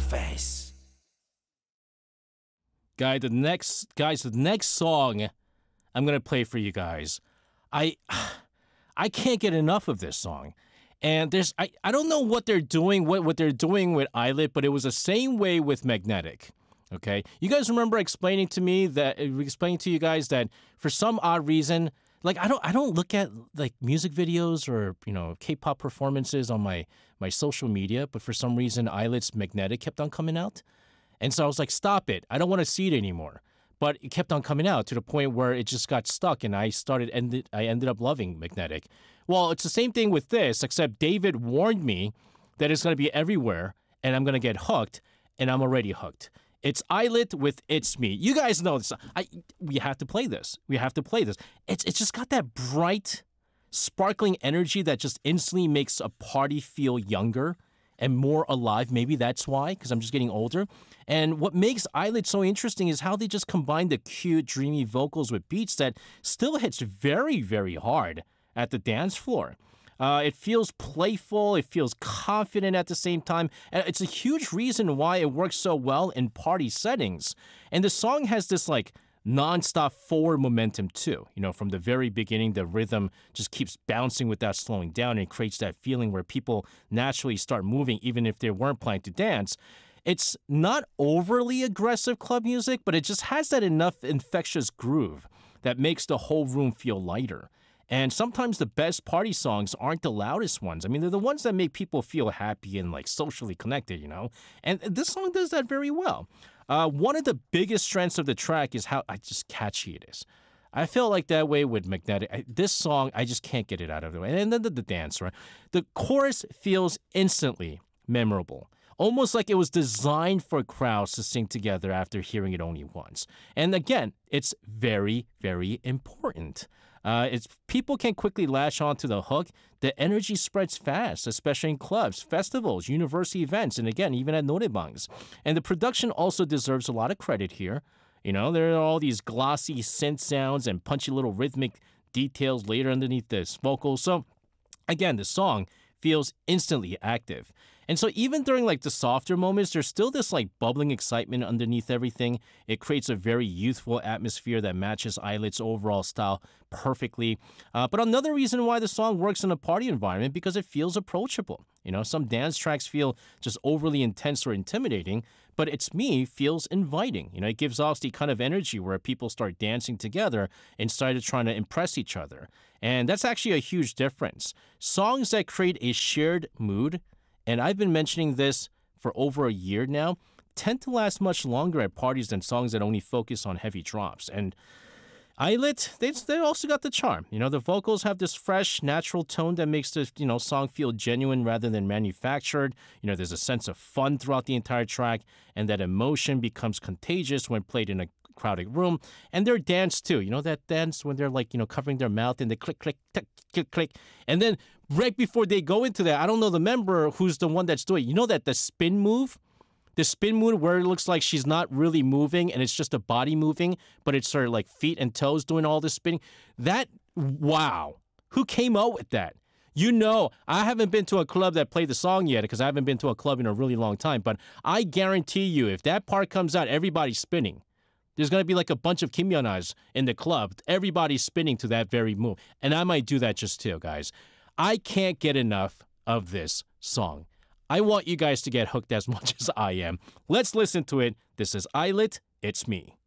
face. Guys, the next song I'm gonna play for you guys. I can't get enough of this song. And I don't know what they're doing, what they're doing with Islet, but it was the same way with Magnetic. Okay, you guys remember explaining to you guys that for some odd reason, like I don't look at like music videos or K-pop performances on my social media, but for some reason Islet's Magnetic kept on coming out, and so I was like, stop it, I don't want to see it anymore. But it kept on coming out to the point where it just got stuck, and I ended up loving Magnetic. Well, it's the same thing with this, except David warned me that it's going to be everywhere, and I'm going to get hooked, and I'm already hooked. It's Islet with It's Me. You guys know this. We have to play this. It's just got that bright, sparkling energy that just instantly makes a party feel younger and more alive. Maybe that's why, because I'm just getting older. And what makes Islet so interesting is how they just combine the cute, dreamy vocals with beats that still hits very, very hard at the dance floor. It feels playful, it feels confident at the same time, and it's a huge reason why it works so well in party settings. And the song has this like non-stop forward momentum too. From the very beginning, the rhythm just keeps bouncing without slowing down and creates that feeling where people naturally start moving even if they weren't planning to dance. It's not overly aggressive club music, but it just has that enough infectious groove that makes the whole room feel lighter. And sometimes the best party songs aren't the loudest ones. I mean, they're the ones that make people feel happy and like socially connected, And this song does that very well. One of the biggest strengths of the track is how just catchy it is. I feel like that way with Magnetic. This song, I just can't get it out of the way. And then the dance, right? The chorus feels instantly memorable. Almost like it was designed for crowds to sing together after hearing it only once. And again, it's very, very important. People can quickly latch onto the hook. The energy spreads fast, especially in clubs, festivals, university events, and again, even at noraebangs. And the production also deserves a lot of credit here. There are all these glossy synth sounds and punchy little rhythmic details later underneath this vocal. So again, the song feels instantly active. And so even during like the softer moments, there's still this like bubbling excitement underneath everything. It creates a very youthful atmosphere that matches Islet's overall style perfectly. But another reason why the song works in a party environment, because it feels approachable. Some dance tracks feel just overly intense or intimidating, but It's Me feels inviting. It gives off the kind of energy where people start dancing together instead of trying to impress each other. And that's actually a huge difference. Songs that create a shared mood, and I've been mentioning this for over a year now, tend to last much longer at parties than songs that only focus on heavy drops. And Islet, they also got the charm. The vocals have this fresh, natural tone that makes the song feel genuine rather than manufactured. There's a sense of fun throughout the entire track, and that emotion becomes contagious when played in a crowded room. And their dance too. That dance when they're like covering their mouth and they click, click, click, click, click. And then right before they go into that, I don't know the member who's the one that's doing. That the spin move. The spin move where it looks like she's not really moving and it's just a body moving, but it's her like feet and toes doing all this spinning. Wow. Who came up with that? I haven't been to a club that played the song yet because I haven't been to a club in a really long time, but I guarantee you if that part comes out, everybody's spinning. There's going to be like a bunch of Kim Yeonas in the club. Everybody's spinning to that very move. And I might do that just too, guys. I can't get enough of this song. I want you guys to get hooked as much as I am. Let's listen to it. This is Islet, It's Me.